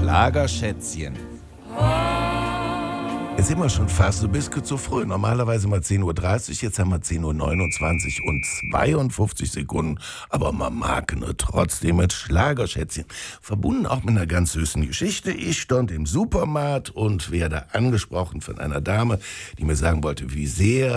Schlagerschätzchen. Jetzt sind wir schon fast ein bisschen zu früh. Normalerweise mal 10.30 Uhr, jetzt haben wir 10.29 Uhr und 52 Sekunden. Aber man mag ne, trotzdem mit Schlagerschätzchen. Verbunden auch mit einer ganz süßen Geschichte. Ich stand im Supermarkt und werde angesprochen von einer Dame, die mir sagen wollte, wie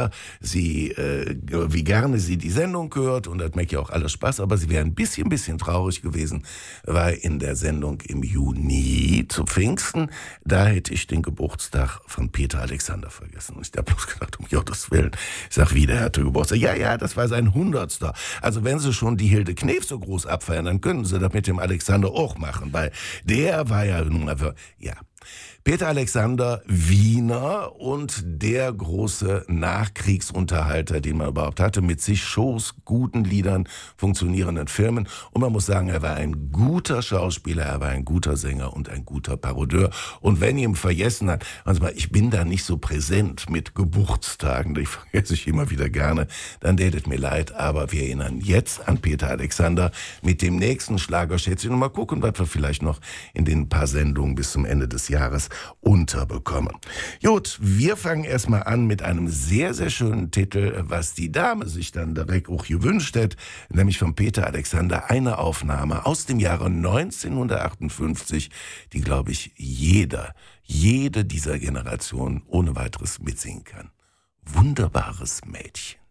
gerne sie die Sendung hört. Und das macht ja auch alles Spaß. Aber sie wäre ein bisschen traurig gewesen, weil in der Sendung im Juni zu Pfingsten, da hätte ich den Geburtstag von Peter Alexander vergessen. Ich habe bloß gedacht, um Gottes Willen. Ich sag, wie, der hatte Geburtstag? Ja, das war sein 100. Also wenn sie schon die Hilde Knef so groß abfeiern, dann können sie das mit dem Alexander auch machen, weil der war ja nun mal, ja. Peter Alexander, Wiener und der große Nachkriegsunterhalter, den man überhaupt hatte, mit sich Shows, guten Liedern, funktionierenden Filmen. Und man muss sagen, er war ein guter Schauspieler, er war ein guter Sänger und ein guter Parodeur. Und wenn ihr ihn vergessen habt, manchmal, ich bin da nicht so präsent mit Geburtstagen, die vergesse ich immer wieder gerne, dann tätet mir leid. Aber wir erinnern jetzt an Peter Alexander mit dem nächsten Schlagerschätzchen und mal gucken, was wir vielleicht noch in den paar Sendungen bis zum Ende des Jahres unterbekommen. Gut, wir fangen erstmal an mit einem sehr schönen Titel, was die Dame sich dann direkt auch gewünscht hat, nämlich von Peter Alexander, eine Aufnahme aus dem Jahre 1958, die, glaube ich, jede dieser Generation ohne weiteres mitsingen kann. Wunderbares Mädchen.